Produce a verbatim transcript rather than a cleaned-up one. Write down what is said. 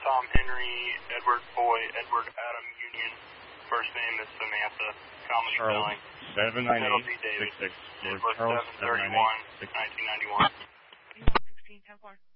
Tom Henry, Edward Boy, Edward Adam Union. First name is Samantha. Comedy spelling. seven nine eight six six. Edward seven thirty-one, nineteen ninety-one. sixteen ten four.